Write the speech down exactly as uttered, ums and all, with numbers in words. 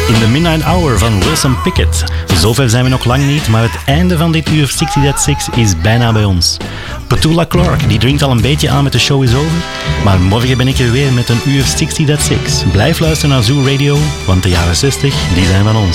in de Midnight Hour van Wilson Pickett. Zover zijn we nog lang niet, maar het einde van dit uur zestig at zes is bijna bij ons. Petula Clark, die drinkt al een beetje aan met de show is over, maar morgen ben ik er weer met een uur zestig at zes. Blijf luisteren naar Zoo Radio, want de jaren zestig, die zijn van ons.